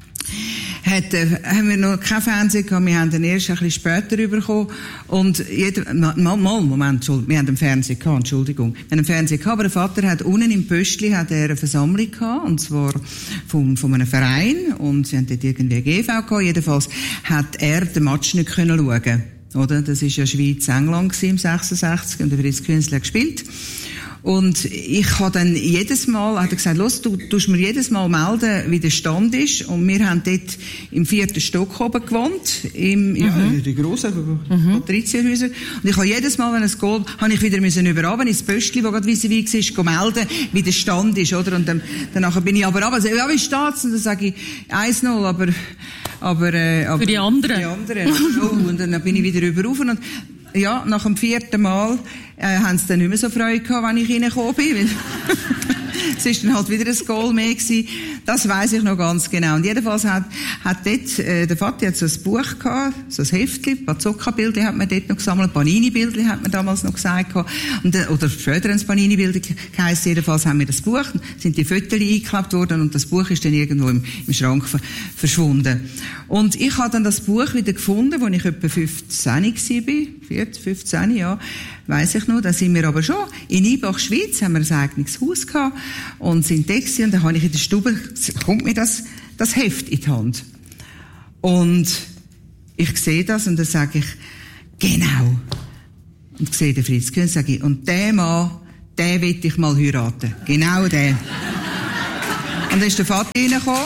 Hat, äh, haben wir noch kein Fernsehen gehabt, wir haben den erst ein bisschen später bekommen. Und jeder, mal, mal, Moment, Entschuldigung, wir haben einen Fernseher gehabt, Entschuldigung. Wir haben einen Fernseher gehabt, aber der Vater hat unten im Pöstli hat er eine Versammlung gehabt, und zwar vom, von einem Verein, und sie haben dort irgendwie eine G V gehabt. Jedenfalls hat er den Match nicht können schauen, oder? Das war ja Schweiz-England im sechsundsechzig, und der Fritz Künzli hat gespielt. Und ich habe dann jedes Mal, hat er gesagt, los, du tust mir jedes Mal melden, wie der Stand ist. Und wir haben dort im vierten Stock oben gewohnt, im, ja, mhm. die grossen mhm. Patrizierhäuser. Und ich habe jedes Mal, wenn es geht, habe ich wieder müssen überraben ins Pöstli, wo gerade vis-à-vis war, melden, wie der Stand ist, oder? Und dann, danach bin ich aber runter, also, ja, wie steht's? Und dann sage ich, eins null, aber, aber, äh, aber. Für die anderen. Für die anderen. Oh, und dann bin ich wieder überrufen. Und, ja, nach dem vierten Mal äh, haben sie dann nicht mehr so Freude gehabt, wenn ich reingekommen bin. Es ist dann halt wieder ein Goal mehr gewesen. Das weiss ich noch ganz genau. Und jedenfalls hat, hat dort, äh, der Vati hat so ein Buch gehabt, so ein Heftchen, Bazooka-Bilder hat man dort noch gesammelt, Panini-Bilder hat man damals noch gesagt gehabt. Und, äh, oder später ein Panini-Bilder geheißen. Jedenfalls haben wir das Buch, sind die Fotos eingeklebt worden, und das Buch ist dann irgendwo im, im Schrank ver- verschwunden. Und ich habe dann das Buch wieder gefunden, als ich etwa fünfzehn war, vierzehn, fünfzehn, ja, weiss ich noch. Da sind wir aber schon in Ibach, Schweiz, haben wir ein eigenes Haus gehabt und sind da gewesen, und dann habe ich in der Stube, kommt mir das, das Heft in die Hand. Und ich sehe das, und dann sage ich, genau. Und ich sehe den Fritz Künzli, sage ich, und der Mann, den will ich mal heiraten. Genau den. Und dann ist der Vater reingekommen.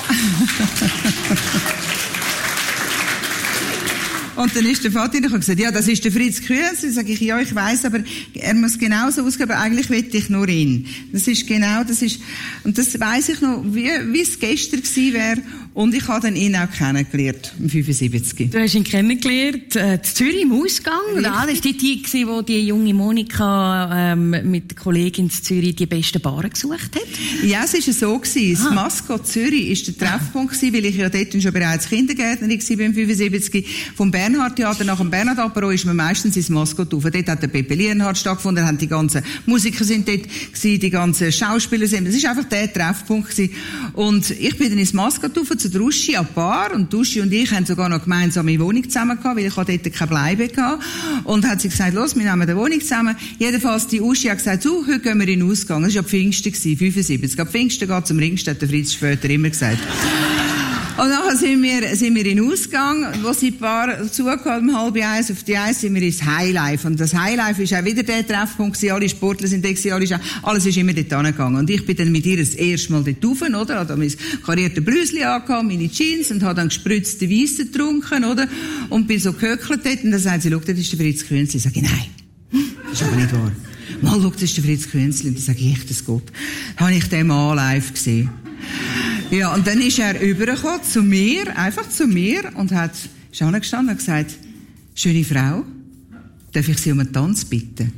Und dann ist der Vater und gesagt, ja, das ist der Fritz Künzli. Sag ich, ja, ich weiss, aber er muss genauso ausgehen, aber eigentlich will ich nur ihn. Das ist genau, das ist, und das weiss ich noch, wie, wie es gestern gewesen wäre. Und ich habe dann ihn auch kennengelernt, im fünfundsiebzig. Du hast ihn kennengelernt, äh, in Zürich im Ausgang, oder? Das war die Zeit gewesen, wo die junge Monika, ähm, mit der Kollegin in Zürich die besten Baren gesucht hat? Ja, es war so gewesen. Das Maskott Zürich war der Treffpunkt gewesen, weil ich ja dort schon bereits Kindergärtnerin war, beim fünfundsiebzig. Vom Bernhard-Theater nach dem Bernhard-Apero ist man meistens ins Maskott rauf. Dort hat der Pepe Lienhardt stattgefunden, haben die ganzen Musiker sind dort gewesen, die ganzen Schauspieler sind. Das war einfach der Treffpunkt gewesen. Und ich bin dann ins Maskott rauf, zu der Uschi an Bar, und die Uschi und ich haben sogar noch gemeinsame Wohnung zusammen gehabt, weil ich dort keine Bleibe gehabt. Und hat sie gesagt, los, wir nehmen eine Wohnung zusammen. Jedenfalls, die Uschi hat gesagt, so, heute gehen wir in den Ausgang. Das war ab Pfingsten gewesen, fünfundsiebzig. Ab Pfingsten geht zum Ringstedt, der Fritz später immer gesagt. Und nachher sind wir, sind wir in den Ausgang, wo sie ein paar zugekommen, um halb eins, auf die eins sind wir ins Highlife. Und das Highlife ist auch wieder der Treffpunkt gewesen, alle Sportler sind da gewesen, alles, alles ist immer dort hingegangen. Und ich bin dann mit ihr das erste Mal dort rauf, oder? Habe mein kariertes Blüsli angehabt, meine Jeans, und habe dann gespritzte Weisse getrunken, oder? Und bin so gehöckelt dort, und dann sagt sie, schau, das ist der Fritz Künzli. Ich sage, nein, das ist aber nicht wahr. Mal, schau, das ist der Fritz Künzli. Und dann sage ich, echt, das Gott. Dann habe ich den mal live gesehen. Ja, und dann ist er übergekommen zu mir, einfach zu mir, und hat, ist angestanden und gesagt, schöne Frau, darf ich Sie um einen Tanz bitten?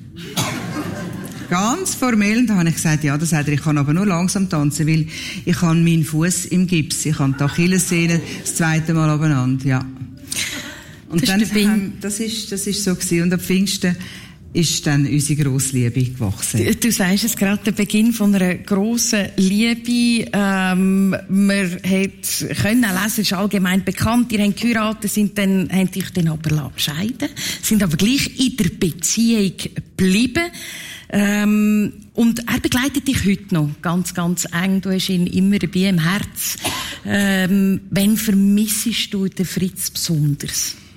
Ganz formell, und da habe ich gesagt, ja, das sagt er, ich kann aber nur langsam tanzen, weil ich habe meinen Fuß im Gips, ich habe die Achillessehne das zweite Mal abeinander, ja. Und das dann, ist haben, das ist, das ist so gewesen, und am Pfingsten ist dann unsere grosse Liebe gewachsen. Du, du sagst es gerade, der Beginn von einer grossen Liebe. Ähm, man hat können lesen, ist allgemein bekannt. Ihr habt geheiratet, sind dann, haben dich dann aber scheiden, sind aber gleich in der Beziehung geblieben. Ähm, und er begleitet dich heute noch ganz, ganz eng. Du hast ihn immer dabei im Herz. Ähm, wann vermissest du den Fritz besonders?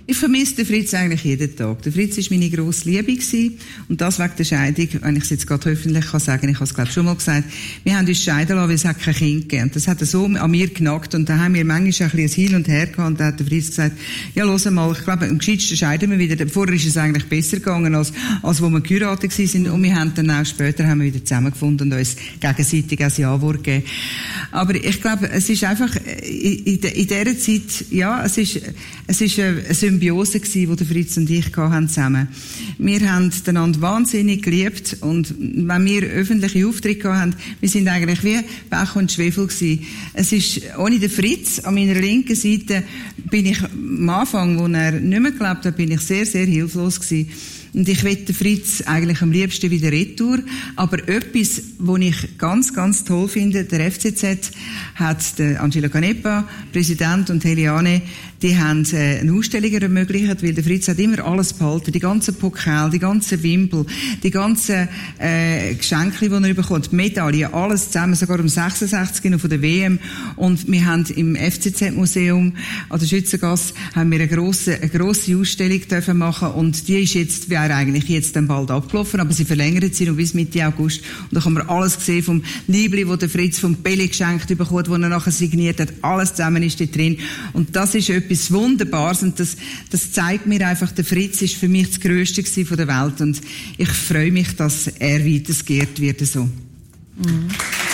Ich vermisse den Fritz eigentlich jeden Tag. Der Fritz war meine grosse Liebe gewesen. Und das wegen der Scheidung, wenn ich es jetzt gerade öffentlich kann sagen, ich habe es glaube schon mal gesagt, wir haben uns scheiden lassen, weil es hat kein Kind gegeben. Das hat er so an mir genagt und da haben wir manchmal ein bisschen ein Hin und Her gehabt und da hat der Fritz gesagt, ja, hör mal, ich glaube, am gescheitsten scheiden wir wieder. Vorher ist es eigentlich besser gegangen, als, als wo wir geheiratet sind und wir haben dann auch später haben wir wieder zusammengefunden und uns gegenseitig ein Ja-Wort gegeben. Aber ich glaube, es ist einfach, in, in, in dieser Zeit, ja, es ist, es ist eine Symbiose gewesen, die der Fritz und ich hatten zusammen. Wir haben einander wahnsinnig geliebt und wenn wir öffentliche Aufträge hatten, wir sind eigentlich wie Pech und Schwefel gewesen. Es ist, ohne den Fritz an meiner linken Seite bin ich am Anfang, wo er nicht mehr gelebt hat, bin ich sehr, sehr hilflos gewesen. Und ich wette Fritz eigentlich am liebsten wieder retour. Aber etwas, was ich ganz, ganz toll finde, der F C Z hat der Angelo Canepa, Präsident, und Heliane, die haben äh, eine Ausstellung ermöglicht, weil der Fritz hat immer alles behalten, die ganzen Pokal, die ganzen Wimpel, die ganzen äh, Geschenke, die er bekommt, Medaillen, alles zusammen, sogar um sechsundsechzig noch von der W M. Und wir haben im F C Z-Museum an der Schützengasse haben wir eine grosse, eine grosse Ausstellung dürfen machen und die ist jetzt, wäre eigentlich jetzt dann bald abgelaufen, aber sie verlängert sie noch bis Mitte August. Und da haben wir alles gesehen vom Liebli, wo der Fritz vom Pelli geschenkt bekommt, wo er nachher signiert hat, alles zusammen ist da drin. Und das ist etwas Wunderbares und das, das zeigt mir einfach, der Fritz ist für mich das Grösste von der Welt und ich freue mich, dass er weitergeehrt wird so. Mhm.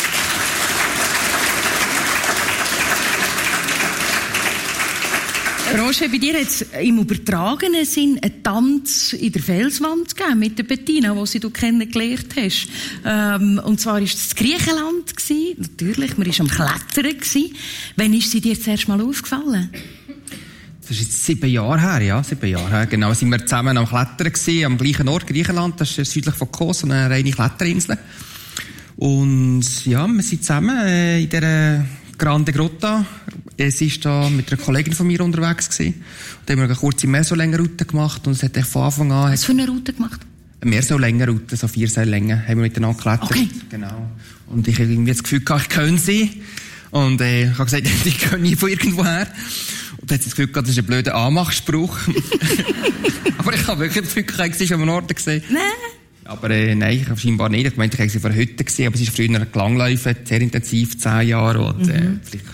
Roger, bei dir hat es im übertragenen Sinn einen Tanz in der Felswand gegeben mit der Bettina, die du kennengelernt hast. Ähm, und zwar war es in Griechenland gewesen. Natürlich, man war am Klettern gewesen. Wann ist sie dir zuerst mal aufgefallen? Das ist jetzt sieben Jahre her, ja, sieben Jahre her. Genau, sind wir zusammen am Klettern gewesen, am gleichen Ort, Griechenland. Das ist südlich von Kos, eine reine Kletterinsel. Und ja, wir sind zusammen äh, in dieser Grande Grotta. Sie ist da mit einer Kollegin von mir unterwegs gewesen. Und da haben wir eine kurze Meersäulenroute gemacht und es hat von Anfang an... Was für eine Route gemacht? Eine Meersäulenroute, so vier Seillängen, haben wir miteinander geklettert. Okay. Genau. Und ich habe irgendwie das Gefühl gehabt, ich kenne sie. Und äh, ich habe gesagt, ich kenne nie von irgendwoher. Und dann hat sie das Gefühl gehabt, das ist ein blöder Anmachspruch. Aber ich habe wirklich das Gefühl gehabt, sie ist am Ort gesehen. Nein. Aber äh, nein, ich habe scheinbar nicht. Ich meinte, ich habe sie vor heute gesehen, aber sie ist früher gelangläuft, sehr intensiv, zehn Jahre. Und, äh, mhm. vielleicht